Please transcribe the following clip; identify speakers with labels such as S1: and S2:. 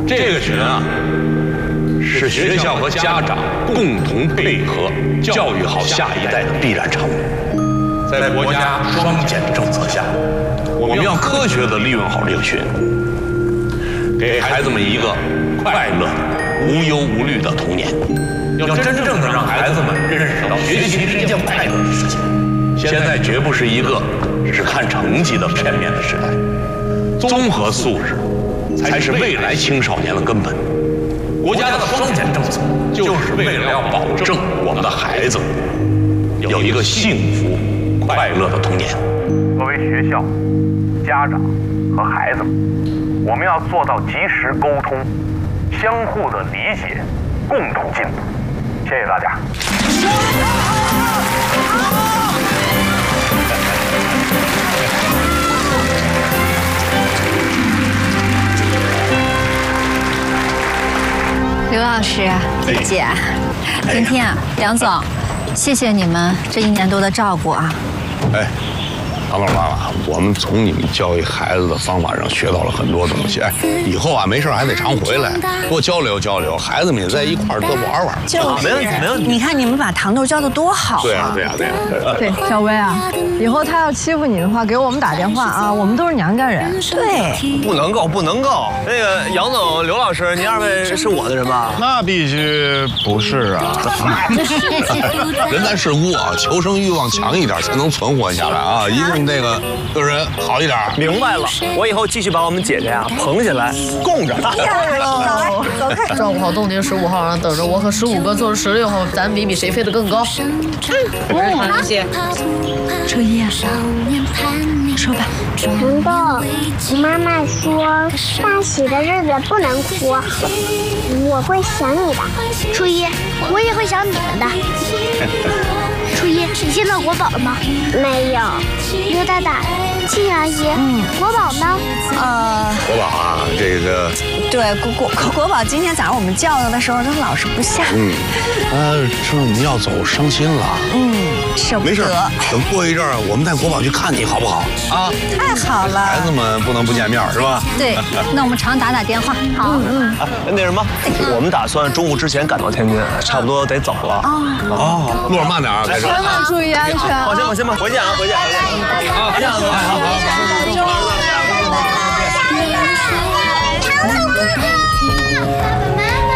S1: 这个群啊，是学校和家长共同配合教育好下一代的必然产物。在国家双减政策下，我们要科学地利用好这个群，给孩子们一个快乐、无忧无虑的童年。要真正的让孩子们认识到学习是一件快乐的事情。现在绝不是一个只看成绩的片面的时代，综合素质才是未来青少年的根本。国家的双减政策就是为了要保证我们的孩子有一个幸福快乐的童年。
S2: 作为学校、家长和孩子们，我们要做到及时沟通，相互的理解，共同进步。谢谢大家。
S3: 刘老师、姐，今天啊，梁总，谢谢你们这1年多的照顾啊。
S1: 哎，唐老妈妈，我们从你们教育孩子的方法上学到了很多东西。哎，以后啊没事还得常回来，多交流交流，孩子们也在一块儿多玩玩。
S3: 没问题，没问题。你看你们把糖豆教的多好啊！
S1: 对呀，对呀，对呀。
S4: 对，小薇啊，以后他要欺负你的话，给我们打电话啊，我们都是娘家人。
S3: 对，
S5: 不能够，不能够。那个杨总、刘老师，您2位是我的人吧？
S1: 那必须不是啊！人咱是物啊，求生欲望强一点才能存活下来啊！一定这个对人好一点。
S5: 明白了，我以后继续把我们姐姐呀捧起来，供着。
S3: 走开。
S6: 照顾好冬天15号，等着我和15哥做16号，咱比比谁飞得更高。
S3: 好，谢谢。初一啊，说吧。
S7: 糖豆，妈妈说大喜的日子不能哭，我会想你的。
S8: 初一，我也会想你们的。初一，你现在国宝了吗？
S7: 没有。
S8: 刘大大、庆阿姨，国宝呢？
S1: 国宝啊，这个
S3: 对，国宝今天早上我们叫他的时候，他老是不下。
S1: 说你要走，伤心了。
S3: 舍不得。
S1: 没事，等过一阵儿，我们带国宝去看你，好不好？啊，
S3: 太好了。
S1: 孩子们不能不见面，是吧？
S3: 对，那我们常打电话。好，
S5: 那什么，我们打算中午之前赶到天津，差不多得走了。
S1: 哦，路上慢点啊，开车。
S4: 千万注意安全。
S5: 放心吧，先吧，回见啊，回见。
S1: 好，这样子，好。
S7: 糖豆哥哥。